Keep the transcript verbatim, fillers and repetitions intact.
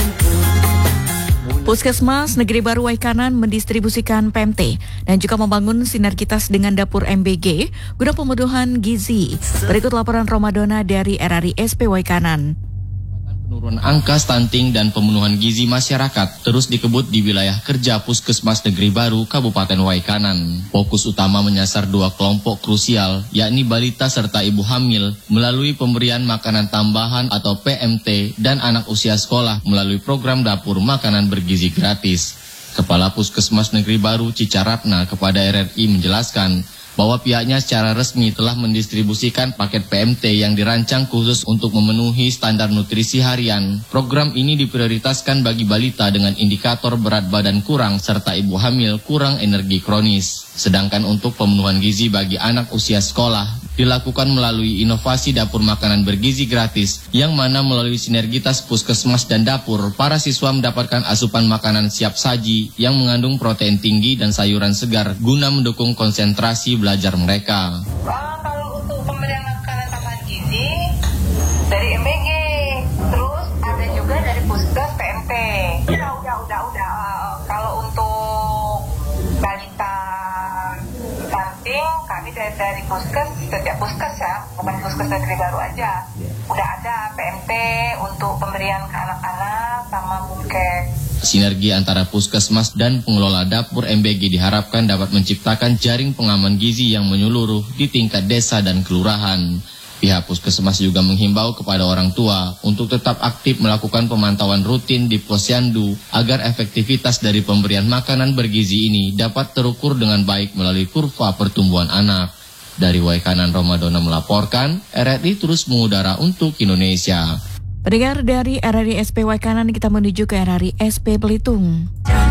Puskesmas Negeri Baru Waikanan mendistribusikan P M T dan juga membangun sinergitas dengan dapur M B G guna pemenuhan gizi. Berikut laporan Romadona dari R R I S P Waikanan. Penurunan angka stunting dan pemenuhan gizi masyarakat terus dikebut di wilayah kerja Puskesmas Negeri Baru Kabupaten Waikanan. Fokus utama menyasar dua kelompok krusial, yakni balita serta ibu hamil melalui pemberian makanan tambahan atau P M T dan anak usia sekolah melalui program dapur makanan bergizi gratis. Kepala Puskesmas Negeri Baru Cicaratna kepada R R I menjelaskan bahwa pihaknya secara resmi telah mendistribusikan paket P M T yang dirancang khusus untuk memenuhi standar nutrisi harian. Program ini diprioritaskan bagi balita dengan indikator berat badan kurang serta ibu hamil kurang energi kronis. Sedangkan untuk pemenuhan gizi bagi anak usia sekolah dilakukan melalui inovasi dapur makanan bergizi gratis, yang mana melalui sinergitas puskesmas dan dapur, para siswa mendapatkan asupan makanan siap saji yang mengandung protein tinggi dan sayuran segar guna mendukung konsentrasi belajar mereka. Kalau untuk pemberian makanan tambahan gizi dari M B G, terus ada juga dari puskes P M T. Udah, udah, udah, udah. Kalau untuk balita stunting, kami dari, dari puskes, sejak puskes ya, bukan puskes Negeri Baru aja. Udah ada P M T untuk pemberian ke anak-anak sama bukes. Sinergi antara puskesmas dan pengelola dapur M B G diharapkan dapat menciptakan jaring pengaman gizi yang menyeluruh di tingkat desa dan kelurahan. Pihak puskesmas juga menghimbau kepada orang tua untuk tetap aktif melakukan pemantauan rutin di posyandu agar efektivitas dari pemberian makanan bergizi ini dapat terukur dengan baik melalui kurva pertumbuhan anak. Dari Waikanan, Romadona melaporkan, R R I terus mengudara untuk Indonesia. Pendengar dari R R I S P Waikanan, kita menuju ke R R I S P Belitung.